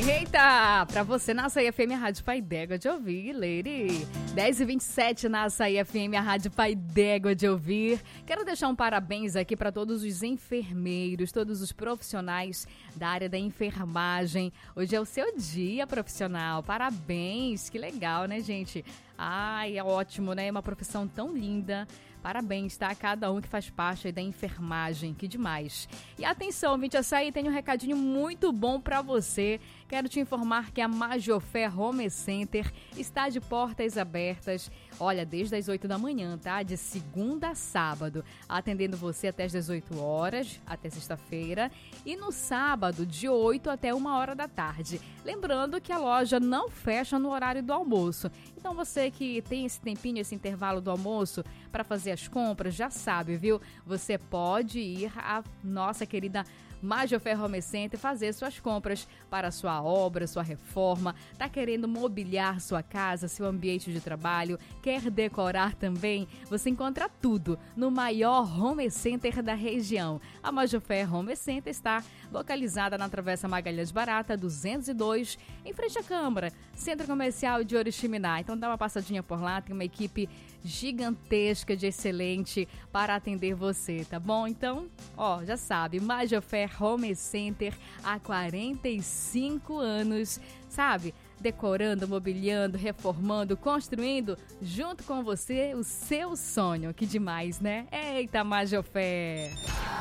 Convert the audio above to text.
Eita, pra você na Açaí FM, a Rádio Pai d'Égua de ouvir, lady. 10h27 na Açaí FM, a Rádio Pai d'Égua de ouvir. Quero deixar um parabéns aqui para todos os enfermeiros, todos os profissionais da área da enfermagem. Hoje é o seu dia profissional. Parabéns, que legal, né, gente? Ai, é ótimo, né? É uma profissão tão linda. Parabéns, tá? A cada um que faz parte aí da enfermagem, que demais. E atenção, Vinte Açaí, tem um recadinho muito bom pra você. Quero te informar que a Majofé Home Center está de portas abertas, olha, desde as 8 da manhã, tá? De segunda a sábado, atendendo você até as 18 horas, até sexta-feira, e no sábado, de 8 até 1 hora da tarde. Lembrando que a loja não fecha no horário do almoço. Então você que tem esse tempinho, esse intervalo do almoço para fazer as compras, já sabe, viu? Você pode ir à nossa querida Majofé Home Center fazer suas compras para sua obra, sua reforma, tá querendo mobiliar sua casa, seu ambiente de trabalho, quer decorar também? Você encontra tudo no maior home center da região. A Majofé Home Center está localizada na Travessa Magalhães Barata, 202, em frente à Câmara, Centro Comercial de Oriximiná. Então dá uma passadinha por lá, tem uma equipe gigantesca de excelente para atender você, tá bom? Então, ó, já sabe, Majofé Home Center há 45 anos, sabe? Decorando, mobiliando, reformando, construindo junto com você o seu sonho. Que demais, né? Eita, Majofé!